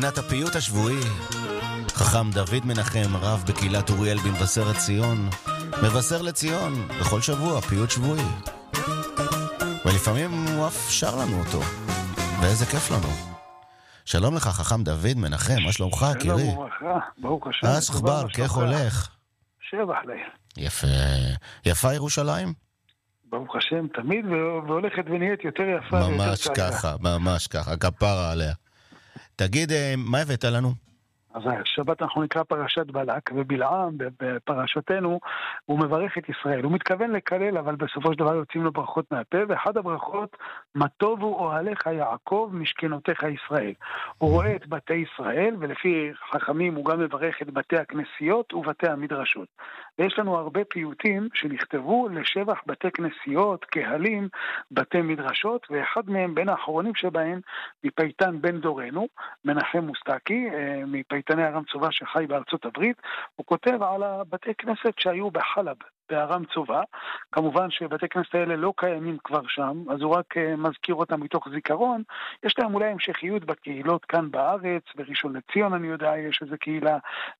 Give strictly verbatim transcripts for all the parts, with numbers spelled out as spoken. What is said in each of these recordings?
פינת הפיוט השבועי. חכם דוד מנחם, רב בקהילת אוריאל במבשרת ציון, מבשר לציון בכל שבוע פיוט שבועי. ולפעמים הוא אף שר לנו אותו, ואיזה כיף לנו. שלום לך חכם דוד מנחם, מה שלומך קירי? שלום וברכה, ברוך השם. אז חבר, איך הולך? שבח לי. יפה. יפה ירושלים? ברוך השם, תמיד והולכת ונהיית יותר יפה. ממש ככה, ממש ככה, כפרה עליה. תגיד, מה הבאת לנו? אז השבת אנחנו נקרא פרשת בלק, ובלעם בפרשתנו הוא מברך את ישראל. הוא מתכוון לקלל, אבל בסופו של דבר יוצאים לו ברכות מהפה, ואחד הברכות, מה טובו אוהליך יעקב משכנותיך ישראל. הוא רואה את בתי ישראל, ולפי חכמים הוא גם מברך את בתי הכנסיות ובתי המדרשות. ויש לנו הרבה פיוטים שנכתבו לשבח בתי כנסיות, קהלים, בתי מדרשות, ואחד מהם בין האחרונים שבהם מפייטן בן דורנו, מנחם מוסטקי, מפייטן תני ארם צובה שחי בארצות הברית, הוא כותב על הבתי כנסת שהיו בחלב, בארם צובה. כמובן שבתי כנסת האלה לא קיימים כבר שם, אז הוא רק מזכיר אותם מתוך זיכרון. יש להם אולי המשכיות בקהילות כאן בארץ, בראשון לציון אני יודע, יש איזו קהילה,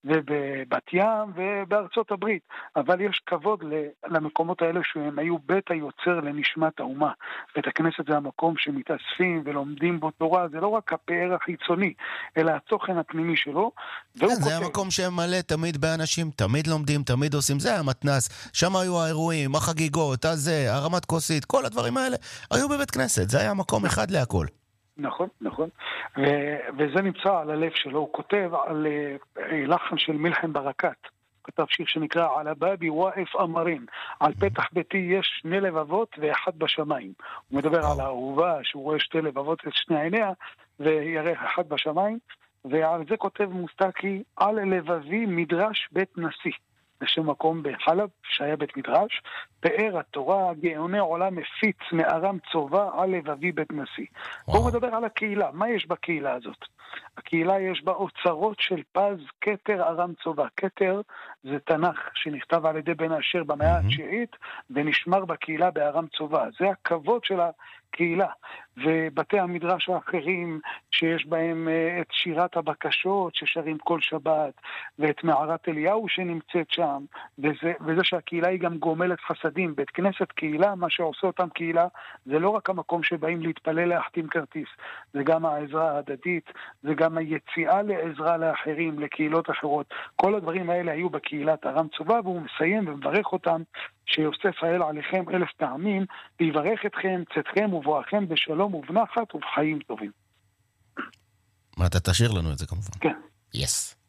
ובבת ים ובארצות הברית. אבל יש כבוד למקומות האלה שהם היו בית היוצר לנשמת האומה. בית הכנסת זה המקום שמתאספים ולומדים בו תורה, זה לא רק הפאר החיצוני, אלא התוכן הפנימי שלו. כן, זה המקום שמלא תמיד באנשים, תמיד לומדים, תמיד עושים, זה המתנס, שם היו האירועים, החגיגות, הזה, הרמת כוסית, כל הדברים האלה היו בבית כנסת, זה היה מקום אחד להכל. נכון, נכון. ו- וזה נמצא על הלב שלו, הוא כותב על uh, לחן של מלחם ברקת, כתב שיר שנקרא על הבאבי וואף אמרים, על פתח ביתי יש שני לבבות ואחד בשמיים. הוא מדבר על האהובה שהוא רואה שתי לבבות את שני עיניה וירח אחד בשמיים, ועל זה כותב מוסטקי, על לבבי מדרש בית נשיא. לשם מקום בחלב שהיה בית מדרש, פאר התורה, גאוני עולם מפיץ מארם צובה על לבבי בית נשיא. בואו מדבר על הקהילה, מה יש בקהילה הזאת? הקהילה יש בה אוצרות של פז כתר ארם צובה. כתר זה תנ"ך שנכתב על ידי בן אשר במאה התשיעית ונשמר בקהילה בארם צובה. זה הכבוד של הקהילה. ובתי המדרש האחרים שיש בהם את שירת הבקשות ששרים כל שבת, ואת מערת אליהו שנמצאת שם, וזה, וזה שהקהילה היא גם גומלת חסדים. בית כנסת קהילה, מה שעושה אותם קהילה, זה לא רק המקום שבאים להתפלל להחתים כרטיס, זה גם העזרה ההדדית, זה גם היציאה לעזרה לאחרים, לקהילות אחרות. כל הדברים האלה היו בקהילת ארם צובה, והוא מסיים ומברך אותם, שיוסף האל עליכם אלף פעמים, ויברך אתכם, צאתכם ובואכם בשלום ובנחת ובחיים טובים. מה, אתה תשאיר לנו את זה כמובן? כן. Yes.